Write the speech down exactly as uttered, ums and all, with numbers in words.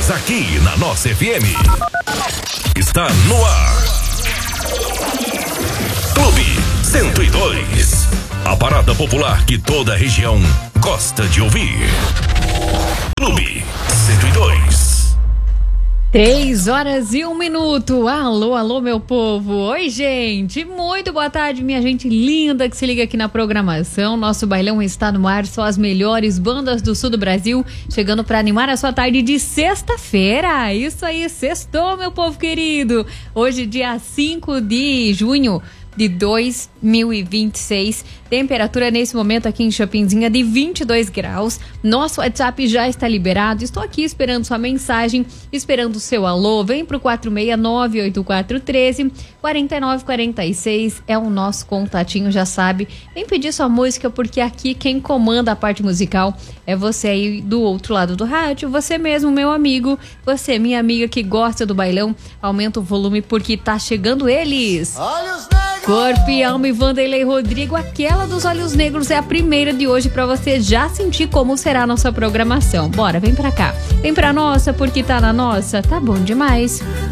Detalhes aqui na nossa F M. Está no ar. Clube cento e dois. A parada popular que toda a região gosta de ouvir. Clube cento e dois. Três horas e um minuto. Alô, alô, meu povo. Oi, gente. Muito boa tarde, minha gente linda que se liga aqui na programação. Nosso bailão está no ar. Só as melhores bandas do sul do Brasil chegando para animar a sua tarde de sexta-feira. Isso aí, sextou, meu povo querido. Hoje, dia cinco de junho de dois mil e vinte e seis, temperatura nesse momento aqui em Chapinzinha de vinte e dois graus. Nosso WhatsApp já está liberado. Estou aqui esperando sua mensagem, esperando o seu alô. Vem pro quatro seis nove oito quatro um três quatro nove quatro seis, é o nosso contatinho, já sabe. Vem pedir sua música, porque aqui quem comanda a parte musical é você aí do outro lado do rádio, você mesmo, meu amigo, você, minha amiga que gosta do bailão. Aumenta o volume porque tá chegando eles. Olha os negros! Corpo e Alma e Vanderlei Rodrigo, aquela dos Olhos Negros é a primeira de hoje pra você já sentir como será a nossa programação. Bora, vem pra cá, vem pra nossa, porque tá na nossa, tá bom demais.